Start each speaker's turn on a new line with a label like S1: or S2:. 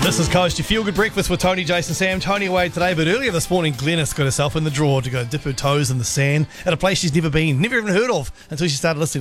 S1: This is Coast, your feel-good breakfast with Tony, Jason, Sam. Tony away today, but earlier this morning, Glenys got herself in the draw to go dip her toes in the sand at a place she's never been, never even heard of, until she started listening